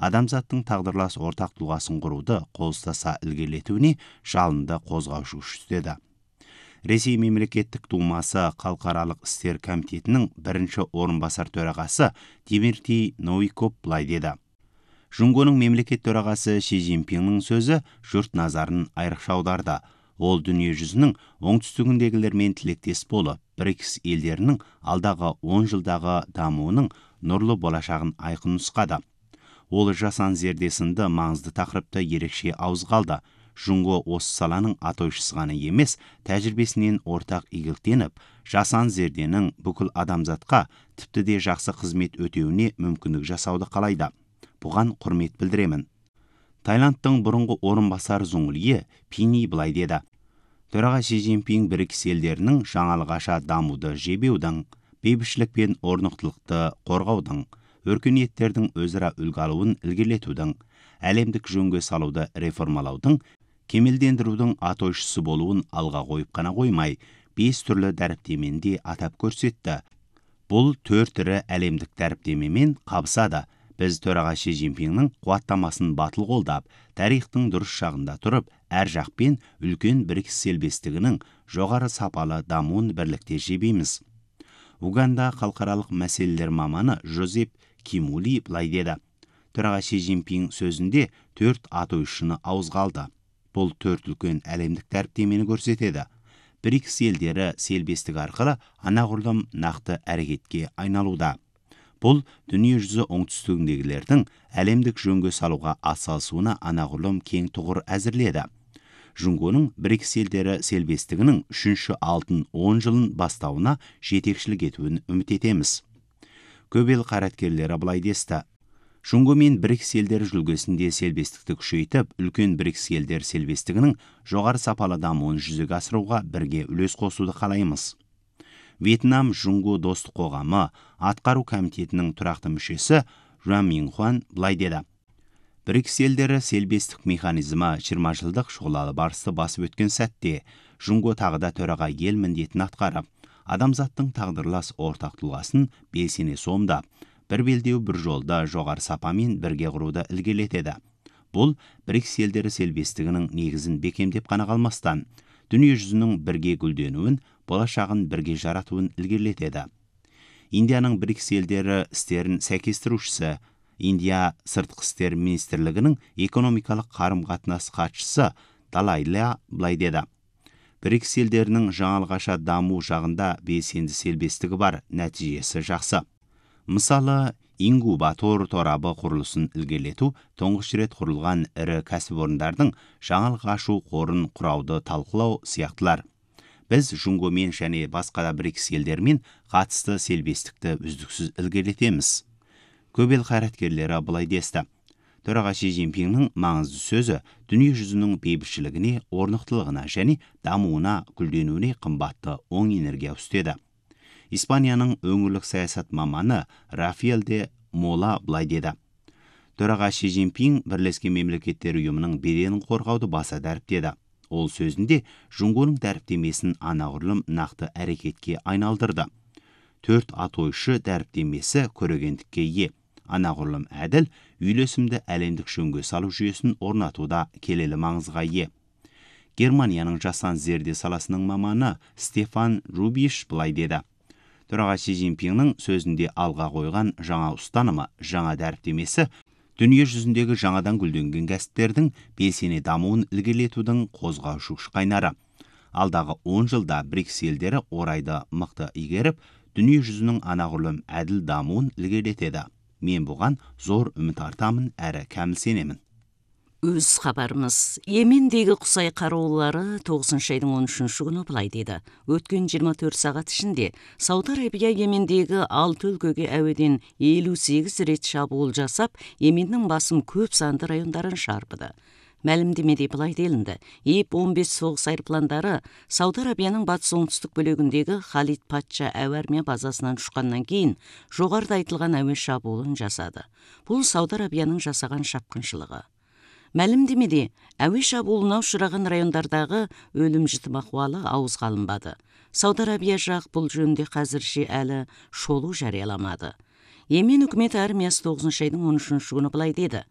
адамзаттың тағдырлас ортақ тұлғасын құруды қол ұстаса ілгерілетуіне жалынды қозғаушы күш деді. Ресей мемлекеттік думасы халықаралық істер комитетінің бірінші орынбасар төрағасы Дмитрий Новиков былай деді. Жұңгоның мемлекет төрағасы Ши Цзиньпиннің сөзі жұрт назарын айрықша аударды. Ол дүние жүзінің оңтүстігіндегілермен тілектес болып, БРИКС елдерінің алдағы 10 жылдағы дамуының нұрлы болашағын айқын нұсқады. Ол жаһан зердесінде маңызды тақырыпты ерекше ауызға алды. Жұңго осы саланың атойшысы ғана емес, тәжірибесінен ортақ игіліктеніп, жаһан зерденің бүкіл адамзатқа тіпті де жақсы қызмет өтеуіне мүмкіндік жасауды қалайды. Бұған құрмет білдіремін. Таиландтың бұрынғы орынбасар Зуңлие Пини былай деді. Төраға Ши Цзиньпин БРИКС елдерінің жаңалғаша дамуды жебеудің, бейбітшілік пен орнықтылықты қорғаудың, өркениеттердің өзара үлгі алуын ілгерілетудің, әлемдік жөнге салуды реформалаудың, кемелдендірудің атойшысы болуын алға қойып қана қоймай, 5 түрлі дәріптеменде атап көрсетті. Бұл 4 ірі әлемдік дәріптемемен қабысады. Біз төраға Ши Цзиньпиннің қуаттамасын батыл қолдап, тарихтың дұрыс жағында тұрып, әр жақпен үлкен БРИКС селбестігінің жоғары сапалы дамуын бірлікте жебейміз. Уганда халықаралық мәселелер маманы Жозеп Кимули былай деді. Төраға Ши Цзиньпин сөзінде 4 атойшыны ауызға алды. Бұл 4 үлкен әлемдік дәріптемені көрсетеді. БРИКС елдері селбестік арқылы анағұрлым нақты әрекетке айналуда. Бұл дүние жүзі оңтүстігіндегілердің әлемдік жөнге салуға атсалысуына анағұрлым кең тұғыр әзірледі. Жұңгоның БРИКС елдері селбестігінің 3-ші алтын 10 жылын бастауына жетекшілік етуін үміт етеміз. Көп ел қайраткерлері былай десті. Жұңго мен БРИКС елдері жүлгесінде селбестікті күшейтіп, үлкен БРИКС елдер селбестігінің жоғары сапалы дамуын жүзеге асыруға бірге үлес қосуды қалаймыз. Вьетнам Жұңго достық қоғамы атқару комитетінің тұрақты мүшесі Жуан Минхуан былай деді. БРИКС елдері селбестік механизмі 20 жылдық шұғылалы барысты басып өткен сәтте, Жұңго тағы да төраға ел міндетін атқарып, адамзаттың тағдырлас ортақ тұлғасын белсене сомдап, бір белдеу бір жолда жоғары сапамен бірге құруды ілгерілетеді. Бұл БРИКС елдері селбестігінің негізін бекемдеп қана қалмастан, дүние жүзінің бірге гүлденуін, болашағын бірге жаратуын ілгерілетеді. Индияның БРИКС елдері істерін сәйкестірушісі, Индия сыртқы істер министрлігінің экономикалық қарым-қатынас хатшысы Далайла былай деді. БРИКС елдерінің жаңалғаша даму жағында белсенді селбестігі бар, нәтижесі жақсы. Мысалы, ингубатор торабы құрылысын ілгерілету, тұңғыш рет құрылған ірі кәсіпорындардың жаңалық ашу қорын құрауды талқылау сияқтылар. Біз Жұңгомен және басқа да БРИКС елдермен қатысты селбестікті үздіксіз ілгерілетеміз. Көп ел қайраткерлері былай десті. Төраға Ши Цзиньпиннің маңызды сөзі дүние жүзінің бейбітшілігіне, орнықтылығына және дамуына, гүлденуіне қымбатты оң энергия үстеді. Испанияның өңірлік саясат маманы Рафаэль де Мола былай деді. Төраға Ши Цзиньпин Бірлескен Мемлекеттер ұйымының беделін қорғауды баса дәріптеді. Ол сөзінде Жұңгоның дәріптемесін анағұрлым нақты әрекетке айналдырды. 4 атойшы дәріптемесі көрегендікке ие, анағұрлым әділ, үйлесімді әлемдік жөнге салу жүйесін орнатуда келелі маңызға ие. Германияның жаһан зерде саласының маманы Стефан Рубиш былай деді. Төраға Ши Цзиньпиннің сөзінде алға қойған жаңа ұстанымы, жаңа дәріптемесі дүние жүзіндегі жаңадан гүлденген кәсіптердің белсене дамуын ілгерілетудің қозғаушы күш қайнары. Алдағы 10 жылда БРИКС елдері орайды мықты игеріп, дүние жүзінің анағұрлым әділ дамуын ілгерілетеді. Мен бұған зор үміт артамын, әрі кәміл сенемін. Өз хабарымыз. Йемендегі Құсай қарулары 9 айдың 13-ші күні былай деді. Өткен 24 сағат ішінде Сауд Арабия Йемендегі 6 өлкеге әуеден 58 рет шабуыл жасап, Йеменнің басым көп санды райондарын шарпыды. Мәлімдемеде былай делінді. ИП-15 соғыс айырпландары Сауд Арабияның батыс оңтүстік бөлігіндегі Халид патша әуе армия базасынан ұшқаннан кейін жоғарыда айтылған әуе шабуылын жасады. Бұл Сауд Арабияның жасаған шапқыншылығы. Мәлімдемеде әуе шабуылына ұшыраған райондардағы өлім-жітім ахуалы ауызға алынбады. Сауд Арабия жақ бұл жөнінде қазірше әлі шолу жарияламады. Йемен үкіметі армиясы 9 айдың 13-ші күні былай деді.